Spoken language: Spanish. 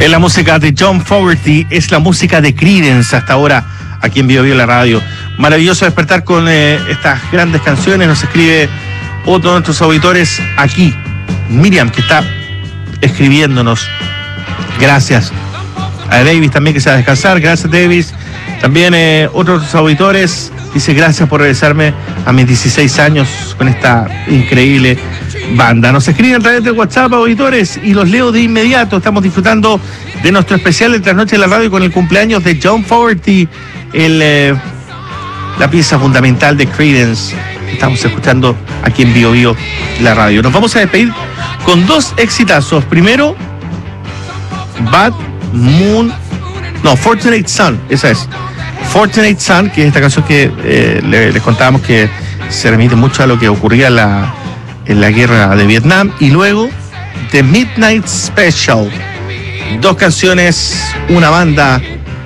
Es la música de John Fogerty, es la música de Creedence hasta ahora aquí en Bio Bio la radio. Maravilloso despertar con estas grandes canciones. Nos escribe otro de nuestros auditores aquí, Miriam, que está escribiéndonos. Gracias. A Davis también, que se va a descansar. Gracias, Davis. También otros de nuestros auditores dice: gracias por regresarme a mis 16 años con esta increíble banda. Nos escriben a través de WhatsApp, auditores, y los leo de inmediato. Estamos disfrutando de nuestro especial de Trasnoche en la Radio con el cumpleaños de John Fogerty, la pieza fundamental de Creedence que estamos escuchando aquí en Bio Bio la radio. Nos vamos a despedir con dos exitazos. Primero, Fortunate Son, esa es. Fortunate Son, que es esta canción que les contábamos que se remite mucho a lo que ocurría en la guerra de Vietnam. Y luego The Midnight Special, dos canciones, una banda